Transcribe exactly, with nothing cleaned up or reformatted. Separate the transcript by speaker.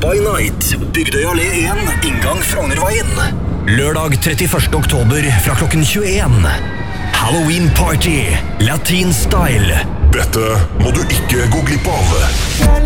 Speaker 1: by Night, Bygdøy allé én, inngang Frognerveien. Lørdag trettiførste oktober fra klokken tjueen. Halloween party, latin style.
Speaker 2: Dette må du ikke gå glipp av.